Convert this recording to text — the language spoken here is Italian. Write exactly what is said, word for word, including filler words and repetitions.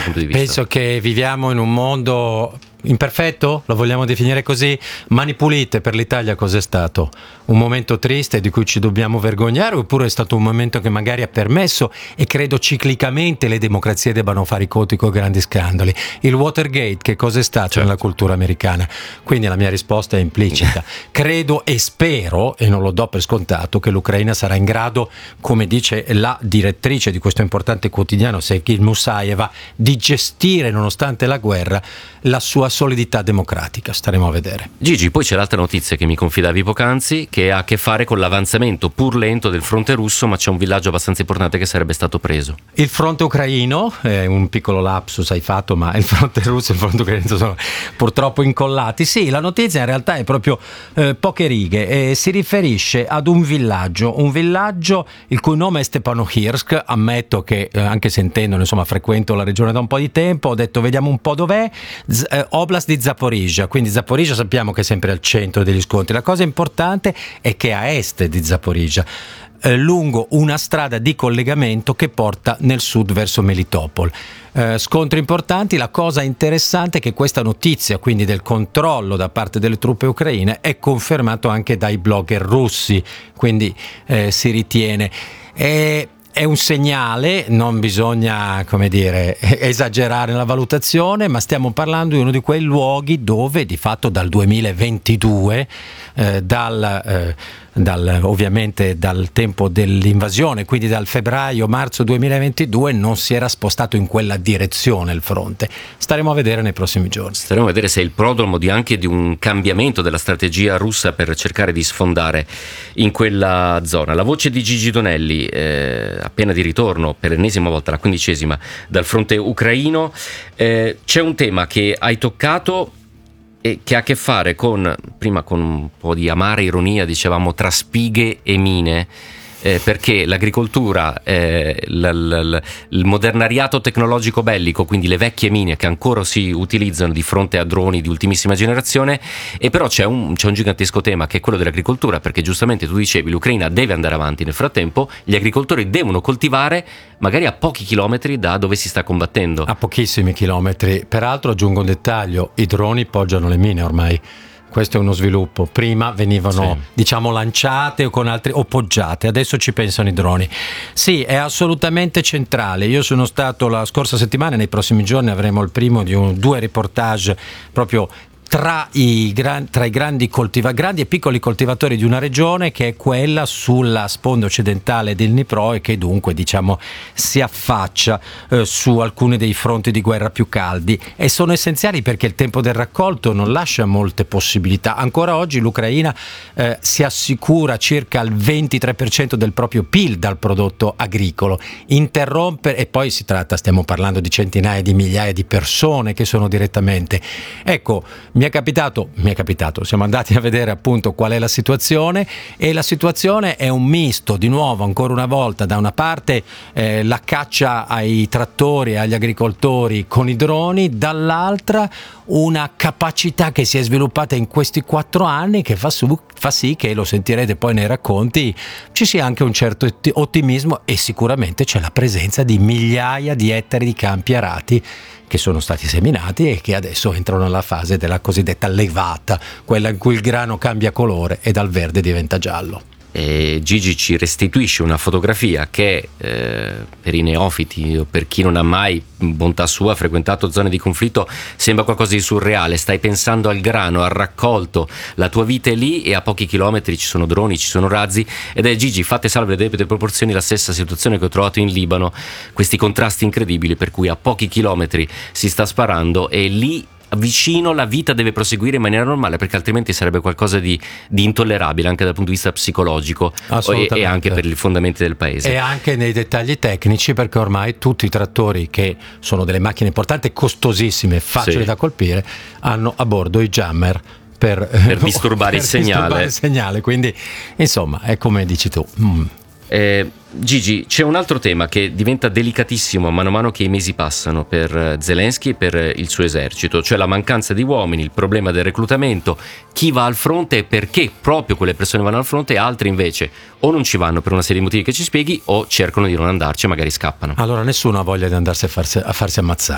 punto di vista? Penso che viviamo in un mondo imperfetto, lo vogliamo definire così. Mani pulite per l'Italia cos'è stato? Un momento triste di cui ci dobbiamo vergognare, oppure è stato un momento che magari ha permesso, e credo ciclicamente le democrazie debbano fare i conti con grandi scandali? Il Watergate che cos'è stato, certo, nella cultura americana? Quindi la mia risposta è implicita. Credo e spero, e non lo do per scontato, che l'Ucraina sarà in grado, come dice la direttrice di questo importante quotidiano, Sevgil Musaeva, di gestire, nonostante la guerra, la sua solidità democratica. Staremo a vedere. Gigi, poi c'è l'altra notizia che mi confidavi poc'anzi, che ha a che fare con l'avanzamento pur lento del fronte russo, ma c'è un villaggio abbastanza importante che sarebbe stato preso. Il fronte ucraino, è un piccolo lapsus hai fatto, ma il fronte russo e il fronte ucraino sono purtroppo incollati. Sì, la notizia in realtà è proprio eh, poche righe e si riferisce ad un villaggio, un villaggio il cui nome è Stepanohirsk. Ammetto che eh, anche sentendolo, insomma, frequento la regione da un po' di tempo, ho detto vediamo un po' dov'è. Z- eh, Oblast di Zaporizhzhia, quindi Zaporizhzhia sappiamo che è sempre al centro degli scontri. La cosa importante è che a est di Zaporizhzhia, eh, lungo una strada di collegamento che porta nel sud verso Melitopol. Eh, scontri importanti. La cosa interessante è che questa notizia, quindi del controllo da parte delle truppe ucraine, è confermato anche dai blogger russi, quindi eh, si ritiene. E è un segnale, non bisogna, come dire, esagerare nella valutazione, ma stiamo parlando di uno di quei luoghi dove di fatto dal duemilaventidue, eh, dal, eh, dal, ovviamente dal tempo dell'invasione, quindi dal febbraio-marzo duemilaventidue, non si era spostato in quella direzione il fronte. Staremo a vedere nei prossimi giorni. Staremo a vedere se è il prodromo di anche di un cambiamento della strategia russa per cercare di sfondare in quella zona. La voce di Gigi Donelli, eh, appena di ritorno per l'ennesima volta, la quindicesima, dal fronte ucraino. Eh, c'è un tema che hai toccato e che ha a che fare con, prima con un po' di amara ironia, dicevamo, tra spighe e mine. Eh, perché l'agricoltura, eh, l- l- il modernariato tecnologico bellico, quindi le vecchie mine che ancora si utilizzano di fronte a droni di ultimissima generazione, e però c'è un, c'è un gigantesco tema che è quello dell'agricoltura, perché giustamente tu dicevi l'Ucraina deve andare avanti, nel frattempo gli agricoltori devono coltivare magari a pochi chilometri da dove si sta combattendo. A pochissimi chilometri. Peraltro aggiungo un dettaglio: i droni poggiano le mine ormai. Questo è uno sviluppo. Prima venivano, sì, diciamo, lanciate o con altri o poggiate, adesso ci pensano i droni. Sì, è assolutamente centrale. Io sono stato la scorsa settimana, nei prossimi giorni avremo il primo di un, due reportage proprio tra i, gran, tra i grandi, coltiva, grandi e piccoli coltivatori di una regione che è quella sulla sponda occidentale del Dnipro e che dunque, diciamo, si affaccia eh, su alcuni dei fronti di guerra più caldi, e sono essenziali perché il tempo del raccolto non lascia molte possibilità. Ancora oggi l'Ucraina eh, si assicura circa il ventitré per cento del proprio P I L dal prodotto agricolo. Interrompere, e poi si tratta, stiamo parlando di centinaia di migliaia di persone che sono direttamente, ecco. Mi è capitato, mi è capitato, siamo andati a vedere appunto qual è la situazione, e la situazione è un misto, di nuovo, ancora una volta, da una parte eh, la caccia ai trattori e agli agricoltori con i droni, dall'altra una capacità che si è sviluppata in questi quattro anni che fa, su, fa sì che, lo sentirete poi nei racconti, ci sia anche un certo ottimismo, e sicuramente c'è la presenza di migliaia di ettari di campi arati che sono stati seminati e che adesso entrano nella fase della cosiddetta levata, quella in cui il grano cambia colore e dal verde diventa giallo. E Gigi ci restituisce una fotografia che eh, per i neofiti o per chi non ha mai, bontà sua, frequentato zone di conflitto sembra qualcosa di surreale. Stai pensando al grano, al raccolto, la tua vita è lì e a pochi chilometri ci sono droni, ci sono razzi, ed è, Gigi, fatte salve le debite proporzioni, la stessa situazione che ho trovato in Libano, questi contrasti incredibili per cui a pochi chilometri si sta sparando e lì vicino la vita deve proseguire in maniera normale, perché altrimenti sarebbe qualcosa di, di intollerabile anche dal punto di vista psicologico e, e anche per i fondamenti del paese. E anche nei dettagli tecnici, perché ormai tutti i trattori, che sono delle macchine importanti, costosissime, facili, sì, da colpire, hanno a bordo i jammer per, per disturbare per il segnale. disturbare il segnale. Quindi insomma è come dici tu. Mm. Eh, Gigi, c'è un altro tema che diventa delicatissimo man mano che i mesi passano per Zelensky e per il suo esercito, cioè la mancanza di uomini, il problema del reclutamento, chi va al fronte e perché proprio quelle persone vanno al fronte e altri invece o non ci vanno per una serie di motivi che ci spieghi o cercano di non andarci e magari scappano. Allora nessuno ha voglia di andarsi a farsi, a farsi ammazzare.